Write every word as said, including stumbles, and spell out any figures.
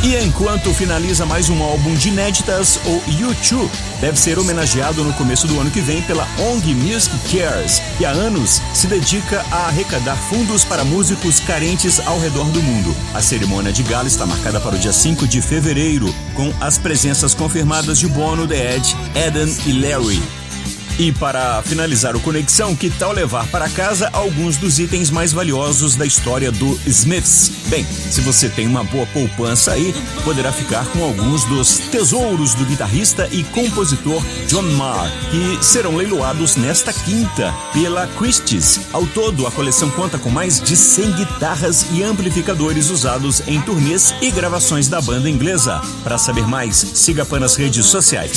E enquanto finaliza mais um álbum de inéditas, o U dois deve ser homenageado no começo do ano que vem pela O N G Music Cares, que há anos se dedica a arrecadar fundos para músicos carentes ao redor do mundo. A cerimônia de gala está marcada para o dia cinco de fevereiro, com as presenças confirmadas de Bono, The Edge, Eden e Larry. E para finalizar o Conexão, que tal levar para casa alguns dos itens mais valiosos da história do Smiths? Bem, se você tem uma boa poupança aí, poderá ficar com alguns dos tesouros do guitarrista e compositor John Marr, que serão leiloados nesta quinta pela Christie's. Ao todo, a coleção conta com mais de cem guitarras e amplificadores usados em turnês e gravações da banda inglesa. Para saber mais, siga Pan nas redes sociais.